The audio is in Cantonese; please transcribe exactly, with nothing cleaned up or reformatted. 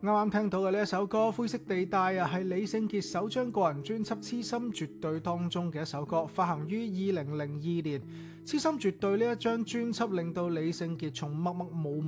啱啱聽到嘅呢一首歌《灰色地帶》啊，係李聖傑首張個人專輯《痴心絕對》當中嘅一首歌，發行於二零零二年。《痴心絕對》呢一張專輯令到李聖傑從默默無